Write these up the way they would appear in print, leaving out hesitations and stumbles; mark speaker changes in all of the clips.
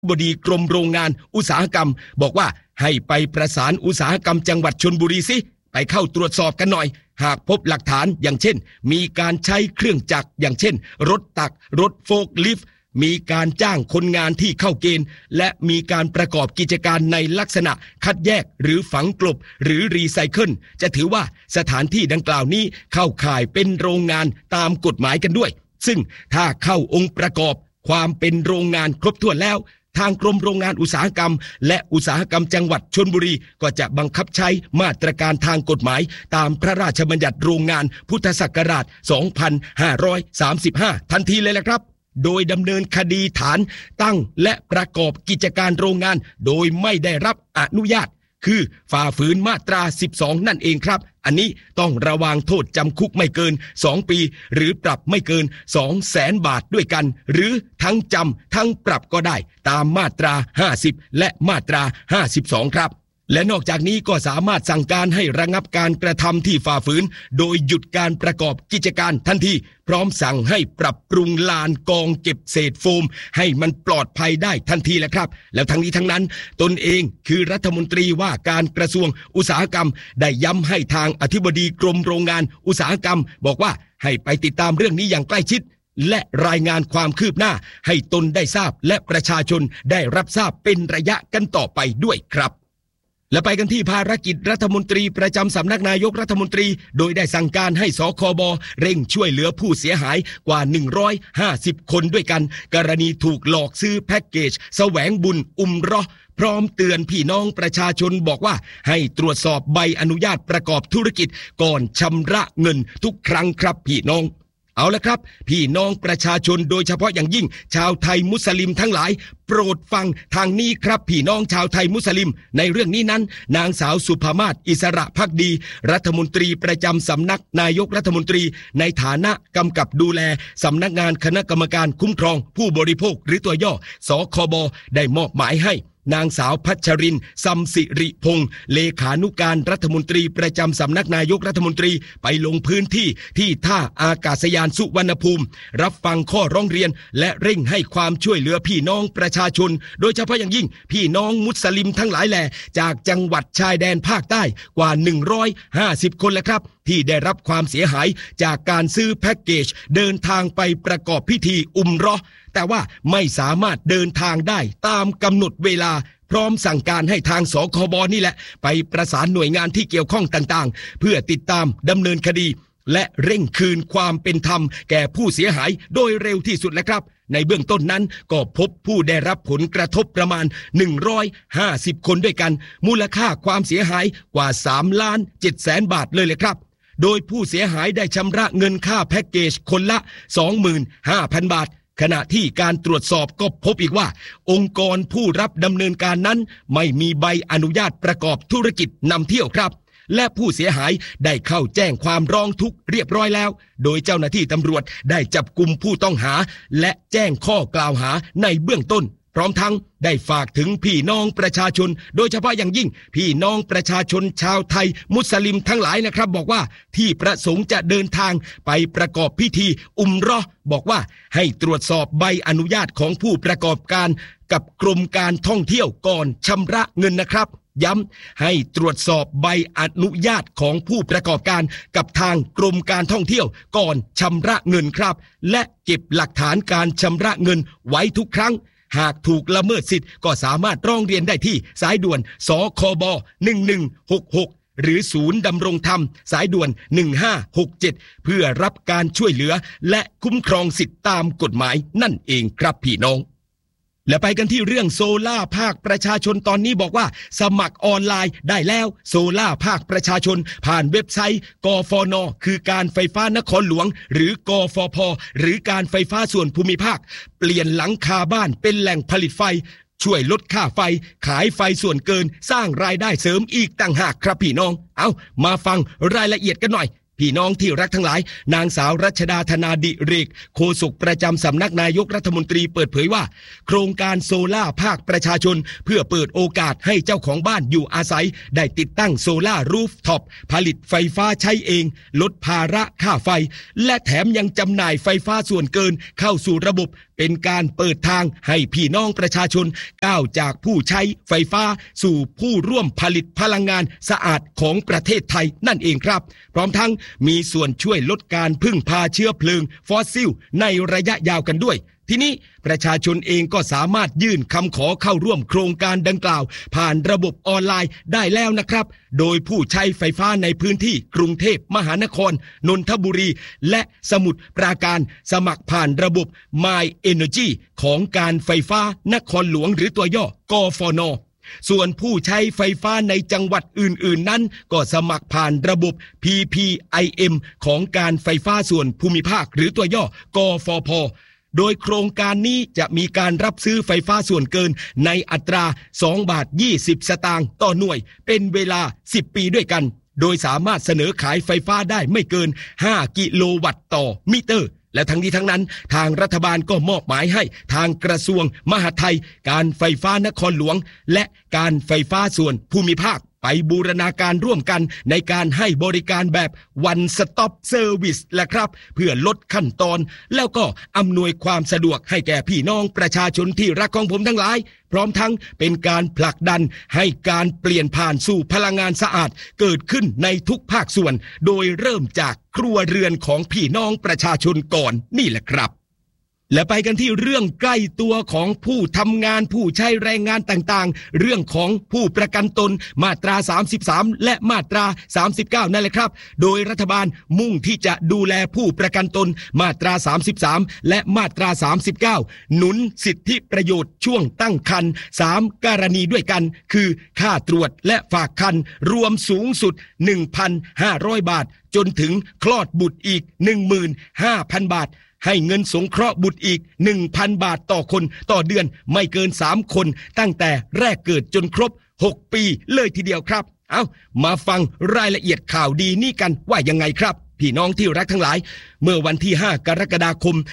Speaker 1: บดีกรมโรงงานอุตสาหกรรมบอกว่าให้ไปประสานอุตสาหกรรมจังหวัดชลบุรีสิไปเข้าตรวจสอบกันหน่อยหากพบหลักฐานอย่างเช่นมีการใช้เครื่องจักรอย่างเช่นรถตักรถโฟล์คลิฟต์มีการจ้างคนงานที่เข้าเกณฑ์และมีการประกอบกิจการในลักษณะคัดแยกหรือฝังกลบหรือรีไซเคิลจะถือว่าสถานที่ดังกล่าวนี้เข้าข่ายเป็นโรงงานตามกฎหมายกันด้วยซึ่งถ้าเข้าองค์ประกอบความเป็นโรงงานครบถ้วนแล้วทางกรมโรงงานอุตสาหกรรมและอุตสาหกรรมจังหวัดชลบุรีก็จะบังคับใช้มาตรการทางกฎหมายตามพระราชบัญญัติโรงงานพุทธศักราช 2535 ทันทีเลยแหละครับโดยดำเนินคดีฐานตั้งและประกอบกิจการโรงงานโดยไม่ได้รับอนุญาตคือฝ่าฝืนมาตรา 12 นั่นเองครับอันนี้ต้องระวางโทษจำคุกไม่เกิน 2 ปีหรือปรับไม่เกิน 200,000 บาทด้วยกันหรือทั้งจำทั้งปรับก็ได้ตามมาตรา 50 และมาตรา 52 ครับและนอกจากนี้ก็สามารถสั่งการให้ระงับการกระทำที่ฝ่าฝืนโดยหยุดการประกอบกิจการทันทีพร้อมสั่งให้ปรับปรุงลานกองเก็บเศษโฟมให้มันปลอดภัยได้ทันทีแหละครับแล้วทั้งนี้ทั้งนั้นตนเองคือรัฐมนตรีว่าการกระทรวงอุตสาหกรรมได้ย้ำให้ทางอธิบดีกรมโรงงานอุตสาหกรรมบอกว่าให้ไปติดตามเรื่องนี้อย่างใกล้ชิดและรายงานความคืบหน้าให้ตนได้ทราบและประชาชนได้รับทราบเป็นระยะกันต่อไปด้วยครับและไปกันที่ภารกิจรัฐมนตรีประจำสำนักนายกรัฐมนตรีโดยได้สั่งการให้สคบเร่งช่วยเหลือผู้เสียหายกว่า150คนด้วยกันกรณีถูกหลอกซื้อแพ็กเกจแสวงบุญเราะห์พร้อมเตือนพี่น้องประชาชนบอกว่าให้ตรวจสอบใบอนุญาตประกอบธุรกิจก่อนชำระเงินทุกครั้งครับพี่น้องเอาละครับพี่น้องประชาชนโดยเฉพาะอย่างยิ่งชาวไทยมุสลิมทั้งหลายโปรดฟังทางนี้ครับพี่น้องชาวไทยมุสลิมในเรื่องนี้นั้นนางสาวสุภามาศอิสระภักดีรัฐมนตรีประจำสำนักนายกรัฐมนตรีในฐานะกำกับดูแลสำนักงานคณะกรรมการคุ้มครองผู้บริโภคหรือตัวย่อสคบได้มอบหมายให้นางสาวพัชรินทร์ซัมสิริพงษ์เลขานุการรัฐมนตรีประจำสำนักนายกรัฐมนตรีไปลงพื้นที่ที่ท่าอากาศยานสุวรรณภูมิรับฟังข้อร้องเรียนและเร่งให้ความช่วยเหลือพี่น้องประชาชนโดยเฉพาะอย่างยิ่งพี่น้องมุสลิมทั้งหลายแหล่จากจังหวัดชายแดนภาคใต้กว่า150คนแล้วครับที่ได้รับความเสียหายจากการซื้อแพ็กเกจเดินทางไปประกอบพิธีเราะห์แต่ว่าไม่สามารถเดินทางได้ตามกำหนดเวลาพร้อมสั่งการให้ทางสคบนี่แหละไปประสานหน่วยงานที่เกี่ยวข้องต่างๆเพื่อติดตามดำเนินคดีและเร่งคืนความเป็นธรรมแก่ผู้เสียหายโดยเร็วที่สุดแล้วครับในเบื้องต้นนั้นก็พบผู้ได้รับผลกระทบประมาณ150คนด้วยกันมูลค่าความเสียหายกว่า3,700,000 บาทเลยครับโดยผู้เสียหายได้ชำระเงินค่าแพ็กเกจคนละ 25,000 บาทขณะที่การตรวจสอบก็พบอีกว่าองค์กรผู้รับดำเนินการนั้นไม่มีใบอนุญาตประกอบธุรกิจนำเที่ยวครับและผู้เสียหายได้เข้าแจ้งความร้องทุกข์เรียบร้อยแล้วโดยเจ้าหน้าที่ตำรวจได้จับกุมผู้ต้องหาและแจ้งข้อกล่าวหาในเบื้องต้นพร้อมทั้งได้ฝากถึงพี่น้องประชาชนโดยเฉพาะอย่างยิ่งพี่น้องประชาชนชาวไทยมุสลิมทั้งหลายนะครับบอกว่าที่ประสงค์จะเดินทางไปประกอบพิธีเราะห์บอกว่าให้ตรวจสอบใบอนุญาตของผู้ประกอบการกับกรมการท่องเที่ยวก่อนชำระเงินนะครับย้ำให้ตรวจสอบใบอนุญาตของผู้ประกอบการกับทางกรมการท่องเที่ยวก่อนชำระเงินครับและเก็บหลักฐานการชำระเงินไว้ทุกครั้งหากถูกละเมิดสิทธิ์ก็สามารถร้องเรียนได้ที่สายด่วนสคบ1166หรือศูนย์ดำรงธรรมสายด่วน1567เพื่อรับการช่วยเหลือและคุ้มครองสิทธิตามกฎหมายนั่นเองครับพี่น้องและไปกันที่เรื่องโซล่าภาคประชาชนตอนนี้บอกว่าสมัครออนไลน์ได้แล้วโซล่าภาคประชาชนผ่านเว็บไซต์กฟน.คือการไฟฟ้านครหลวงหรือกฟผ.หรือการไฟฟ้าส่วนภูมิภาคเปลี่ยนหลังคาบ้านเป็นแหล่งผลิตไฟช่วยลดค่าไฟขายไฟส่วนเกินสร้างรายได้เสริมอีกต่างหากครับพี่น้องเอามาฟังรายละเอียดกันหน่อยพี่น้องที่รักทั้งหลายนางสาวรัชดาธนาดิเรกโฆษกประจำสำนักนายกรัฐมนตรีเปิดเผยว่าโครงการโซล่าภาคประชาชนเพื่อเปิดโอกาสให้เจ้าของบ้านอยู่อาศัยได้ติดตั้งโซล่ารูฟท็อปผลิตไฟฟ้าใช้เองลดภาระค่าไฟและแถมยังจำหน่ายไฟฟ้าส่วนเกินเข้าสู่ระบบเป็นการเปิดทางให้พี่น้องประชาชนก้าวจากผู้ใช้ไฟฟ้าสู่ผู้ร่วมผลิตพลังงานสะอาดของประเทศไทยนั่นเองครับพร้อมทั้งมีส่วนช่วยลดการพึ่งพาเชื้อเพลิงฟอสซิลในระยะยาวกันด้วยทีนี้ประชาชนเองก็สามารถยื่นคำขอเข้าร่วมโครงการดังกล่าวผ่านระบบออนไลน์ได้แล้วนะครับโดยผู้ใช้ไฟฟ้าในพื้นที่กรุงเทพมหานครนนทบุรีและสมุทรปราการสมัครผ่านระบบ My Energy ของการไฟฟ้านครหลวงหรือตัวย่อกฟน.ส่วนผู้ใช้ไฟฟ้าในจังหวัดอื่นๆนั้นก็สมัครผ่านระบบ PPIM ของการไฟฟ้าส่วนภูมิภาคหรือตัวย่อกฟผ.โดยโครงการนี้จะมีการรับซื้อไฟฟ้าส่วนเกินในอัตรา2.20 บาทต่อหน่วยเป็นเวลา10 ปีด้วยกันโดยสามารถเสนอขายไฟฟ้าได้ไม่เกิน5 กิโลวัตต์ต่อมิเตอร์และทั้งนี้ทั้งนั้นทางรัฐบาลก็มอบหมายให้ทางกระทรวงมหาดไทยการไฟฟ้านครหลวงและการไฟฟ้าส่วนภูมิภาคไปบูรณาการร่วมกันในการให้บริการแบบ One Stop Service แหละครับเพื่อลดขั้นตอนแล้วก็อำนวยความสะดวกให้แก่พี่น้องประชาชนที่รักของผมทั้งหลายพร้อมทั้งเป็นการผลักดันให้การเปลี่ยนผ่านสู่พลังงานสะอาดเกิดขึ้นในทุกภาคส่วนโดยเริ่มจากครัวเรือนของพี่น้องประชาชนก่อนนี่แหละครับและไปกันที่เรื่องใกล้ตัวของผู้ทำงานผู้ใช้แรงงานต่างๆเรื่องของผู้ประกันตนมาตรา33และมาตรา39นั่นแหละครับโดยรัฐบาลมุ่งที่จะดูแลผู้ประกันตนมาตรา33และมาตรา39หนุนสิทธิประโยชน์ช่วงตั้งครรภ์3กรณีด้วยกันคือค่าตรวจและฝากครรภ์รวมสูงสุด 1,500 บาทจนถึงคลอดบุตรอีก 15,000 บาทให้เงินสงเคราะห์บุตรอีก 1,000 บาทต่อคนต่อเดือนไม่เกิน3 คนตั้งแต่แรกเกิดจนครบ6 ปีเลยทีเดียวครับเอามาฟังรายละเอียดข่าวดีนี้กันว่ายังไงครับพี่น้องที่รักทั้งหลายเมื่อวันที่5 กรกฎาคม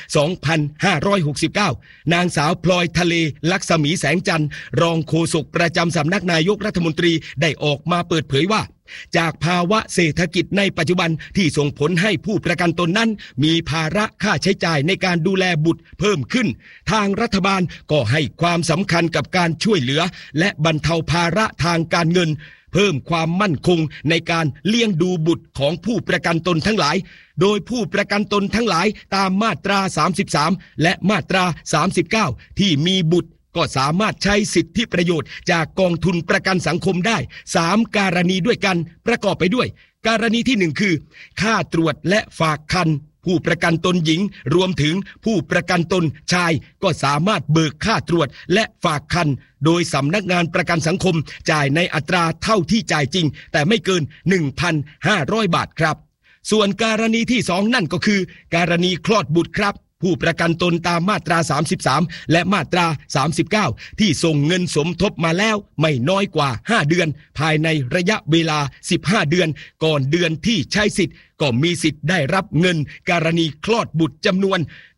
Speaker 1: 2569นางสาวพลอยทะเลลักษมีแสงจันทร์รองโฆษกประจำสำนักนายกรัฐมนตรีได้ออกมาเปิดเผยว่าจากภาวะเศรษฐกิจในปัจจุบันที่ส่งผลให้ผู้ประกันตนนั้นมีภาระค่าใช้จ่ายในการดูแลบุตรเพิ่มขึ้นทางรัฐบาลก็ให้ความสำคัญกับการช่วยเหลือและบรรเทาภาระทางการเงินเพิ่มความมั่นคงในการเลี้ยงดูบุตรของผู้ประกันตนทั้งหลายโดยผู้ประกันตนทั้งหลายตามมาตรา33และมาตรา39ที่มีบุตรก็สามารถใช้สิทธิประโยชน์จากกองทุนประกันสังคมได้3กรณีด้วยกันประกอบไปด้วยกรณีที่1คือค่าตรวจและฝากครรภ์ผู้ประกันตนหญิงรวมถึงผู้ประกันตนชายก็สามารถเบิกค่าตรวจและฝากครรภ์โดยสำนักงานประกันสังคมจ่ายในอัตราเท่าที่จ่ายจริงแต่ไม่เกิน 1,500 บาทครับส่วนกรณีที่2นั่นก็คือกรณีคลอดบุตรครับผู้ประกันตนตามมาตรา33และมาตรา39ที่ส่งเงินสมทบมาแล้วไม่น้อยกว่า5 เดือนภายในระยะเวลา15 เดือนก่อนเดือนที่ใช้สิทธิ์ก็มีสิทธิ์ได้รับเงินกรณีคลอดบุตรจำนวน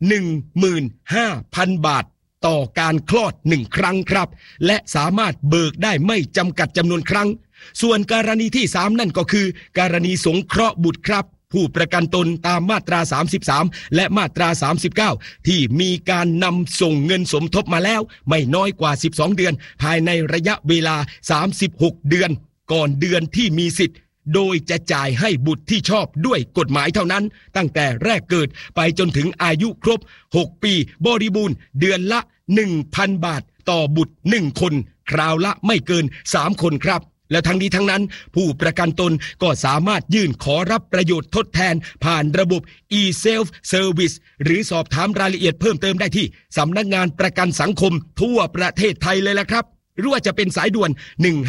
Speaker 1: 15,000 บาทต่อการคลอด1 ครั้งครับและสามารถเบิกได้ไม่จำกัดจำนวนครั้งส่วนกรณีที่3นั่นก็คือกรณีสงเคราะห์บุตรครับผู้ประกันตนตามมาตรา33และมาตรา39ที่มีการนำส่งเงินสมทบมาแล้วไม่น้อยกว่า12 เดือนภายในระยะเวลา36 เดือนก่อนเดือนที่มีสิทธิ์โดยจะจ่ายให้บุตรที่ชอบด้วยกฎหมายเท่านั้นตั้งแต่แรกเกิดไปจนถึงอายุครบ6 ปีบริบูรณ์เดือนละ 1,000 บาทต่อบุตร1 คนคราวละไม่เกิน3 คนครับและทั้งนี้ทั้งนั้นผู้ประกันตนก็สามารถยื่นขอรับประโยชน์ทดแทนผ่านระบบ e-self service หรือสอบถามรายละเอียดเพิ่มเติมได้ที่สำนักงานประกันสังคมทั่วประเทศไทยเลยละครับหรือว่าจะเป็นสายด่วน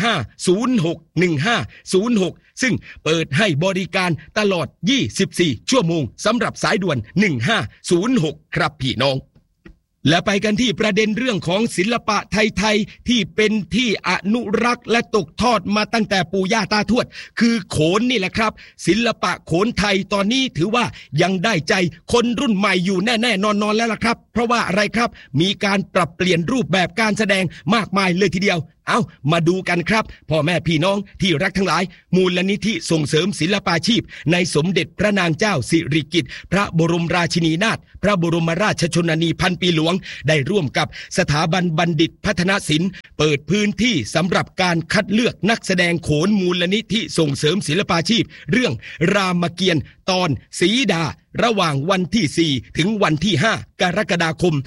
Speaker 1: 1506ซึ่งเปิดให้บริการตลอด24 ชั่วโมงสำหรับสายด่วน1506ครับพี่น้องและไปกันที่ประเด็นเรื่องของศิลปะไทยๆที่เป็นที่อนุรักษ์และตกทอดมาตั้งแต่ปู่ย่าตาทวดคือโขนนี่แหละครับศิลปะโขนไทยตอนนี้ถือว่ายังได้ใจคนรุ่นใหม่อยู่แน่ๆนอนๆแล้วล่ะครับเพราะว่าอะไรครับมีการปรับเปลี่ยนรูปแบบการแสดงมากมายเลยทีเดียวเอามาดูกันครับพ่อแม่พี่น้องที่รักทั้งหลายมูลนิธิส่งเสริมศิลปาชีพในสมเด็จพระนางเจ้าสิริกิติ์พระบรมราชินีนาถพระบรมราชชนนีพันปีหลวงได้ร่วมกับสถาบันบัณฑิตพัฒนศิลป์เปิดพื้นที่สำหรับการคัดเลือกนักแสดงโขนมูลนิธิส่งเสริมศิลปาชีพเรื่องรามเกียรติ์ตอนสีดาระหว่างวันที่4ถึงวันที่5กรกฎาคม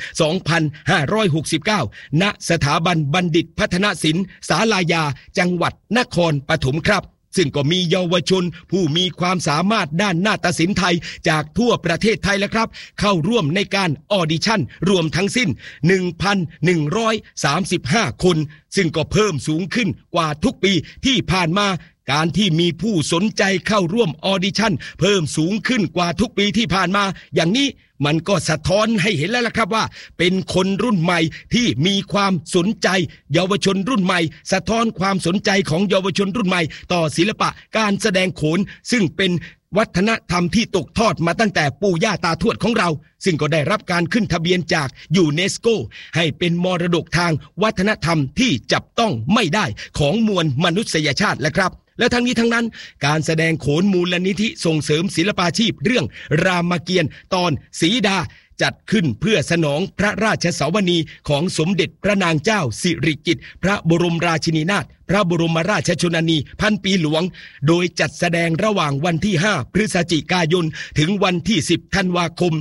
Speaker 1: 2569ณสถาบันบัณฑิตพัฒนศิลป์ศาลายาจังหวัดนครปฐมครับซึ่งก็มีเยาวชนผู้มีความสามารถด้านนาฏศิลป์ไทยจากทั่วประเทศไทยแล้วครับเข้าร่วมในการออดิชั่นรวมทั้งสิ้น 1,135 คนซึ่งก็เพิ่มสูงขึ้นกว่าทุกปีที่ผ่านมาการที่มีผู้สนใจเข้าร่วมออดิชั่นเพิ่มสูงขึ้นกว่าทุกปีที่ผ่านมาอย่างนี้มันก็สะท้อนให้เห็นแล้วล่ะครับว่าเป็นคนรุ่นใหม่ที่มีความสนใจเยาวชนรุ่นใหม่สะท้อนความสนใจของเยาวชนรุ่นใหม่ต่อศิลปะการแสดงโขนซึ่งเป็นวัฒนธรรมที่ตกทอดมาตั้งแต่ปู่ย่าตาทวดของเราซึ่งก็ได้รับการขึ้นทะเบียนจากยูเนสโกให้เป็นมรดกทางวัฒนธรรมที่จับต้องไม่ได้ของมวลมนุษยชาติและครับและทั้งนี้ทั้งนั้นการแสดงโขนมูลนิธิส่งเสริมศิลปาชีพเรื่องรามเกียรติ์ตอนสีดาจัดขึ้นเพื่อสนองพระราชสวนีของสมเด็จพระนางเจ้าสิริกิติ์พระบรมราชินีนาถพระบรมราชชนนีพันปีหลวงโดยจัดแสดงระหว่างวันที่5พฤศจิกายนถึงวันที่10ธันวาคม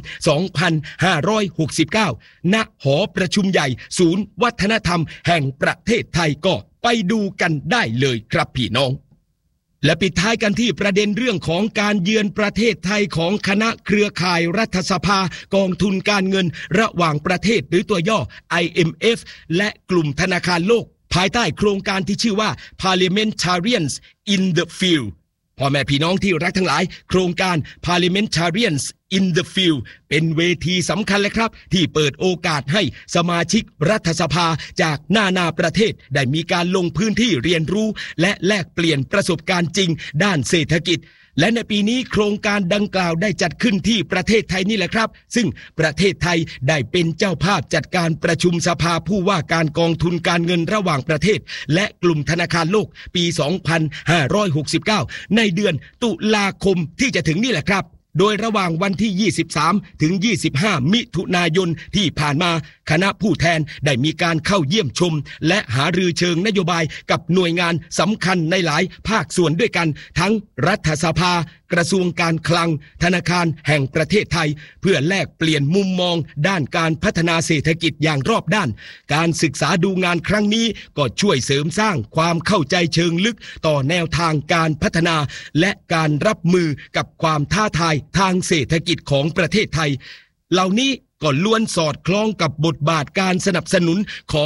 Speaker 1: 2569ณหอประชุมใหญ่ศูนย์วัฒนธรรมแห่งประเทศไทยก็ไปดูกันได้เลยครับพี่น้องและปิดท้ายกันที่ประเด็นเรื่องของการเยือนประเทศไทยของคณะเครือข่ายรัฐสภากองทุนการเงินระหว่างประเทศหรือตัวย่อ IMF และกลุ่มธนาคารโลกภายใต้โครงการที่ชื่อว่า Parliamentarians in the Field พ่อแม่พี่น้องที่รักทั้งหลายโครงการ Parliamentarians in the Field เป็นเวทีสำคัญเลยครับที่เปิดโอกาสให้สมาชิกรัฐสภาจากนานาประเทศได้มีการลงพื้นที่เรียนรู้และแลกเปลี่ยนประสบการณ์จริงด้านเศรษฐกิจและในปีนี้โครงการดังกล่าวได้จัดขึ้นที่ประเทศไทยนี่แหละครับซึ่งประเทศไทยได้เป็นเจ้าภาพจัดการประชุมสภาผู้ว่าการกองทุนการเงินระหว่างประเทศและกลุ่มธนาคารโลกปี 2569 ในเดือนตุลาคมที่จะถึงนี่แหละครับโดยระหว่างวันที่23ถึง25มิถุนายนที่ผ่านมาคณะผู้แทนได้มีการเข้าเยี่ยมชมและหารือเชิงนโยบายกับหน่วยงานสำคัญในหลายภาคส่วนด้วยกันทั้งรัฐสภากระทรวงการคลังธนาคารแห่งประเทศไทยเพื่อแลกเปลี่ยนมุมมองด้านการพัฒนาเศรษฐกิจอย่างรอบด้านการศึกษาดูงานครั้งนี้ก็ช่วยเสริมสร้างความเข้าใจเชิงลึกต่อแนวทางการพัฒนาและการรับมือกับความท้าทายทางเศรษฐกิจของประเทศไทยเหล่านี้ก็ล้วนสอดคล้องกับบทบาทการสนับสนุนของ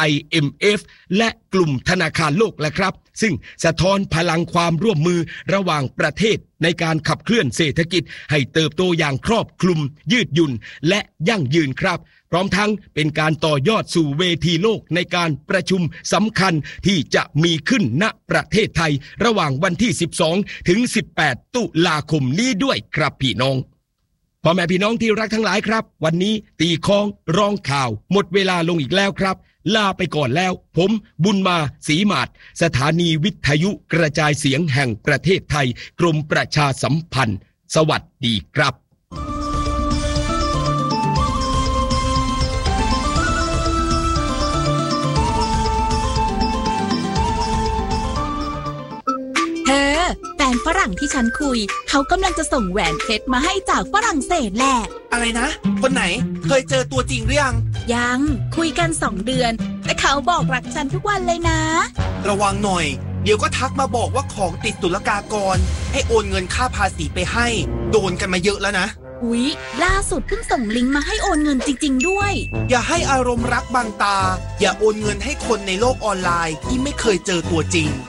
Speaker 1: IMF และกลุ่มธนาคารโลกแหละครับซึ่งสะท้อนพลังความร่วมมือระหว่างประเทศในการขับเคลื่อนเศรษฐกิจให้เติบโตอย่างครอบคลุมยืดหยุ่นและยั่งยืนครับพร้อมทั้งเป็นการต่อยอดสู่เวทีโลกในการประชุมสำคัญที่จะมีขึ้นณประเทศไทยระหว่างวันที่12ถึง18ตุลาคมนี้ด้วยครับพี่น้องพ่อแม่พี่น้องที่รักทั้งหลายครับวันนี้ตีค้องร้องข่าวหมดเวลาลงอีกแล้วครับลาไปก่อนแล้วผมบุญมาศรีมาศสถานีวิทยุกระจายเสียงแห่งประเทศไทยกรมประชาสัมพันธ์สวัสดีครับ
Speaker 2: แฟนฝรั่งที่ฉันคุยเขากำลังจะส่งแหวนเพชรมาให้จากฝรั่งเศสแหละ
Speaker 3: อะไรนะคนไหนเคยเจอตัวจริงหรือ
Speaker 2: ยังคุยกัน2 เดือนแต่เขาบอกรักฉันทุกวันเลยนะ
Speaker 3: ระวังหน่อยเดี๋ยวก็ทักมาบอกว่าของติดศุลกากรให้โอนเงินค่าภาษีไปให้โดนกันมาเยอะแล้วนะ
Speaker 2: อุ๊ยล่าสุดเพิ่งส่งลิงก์มาให้โอนเงินจริงๆด้วย
Speaker 3: อย่าให้อารมณ์รักบังตาอย่าโอนเงินให้คนในโลกออนไลน์ที่ไม่เคยเจอตัวจริง